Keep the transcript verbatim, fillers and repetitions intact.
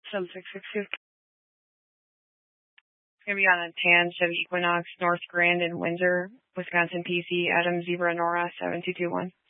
Sub six six two. Gonna be on a tan Chevy Equinox, North Grand in Windsor, Wisconsin P C, Adam Zebra Nora seven two two one.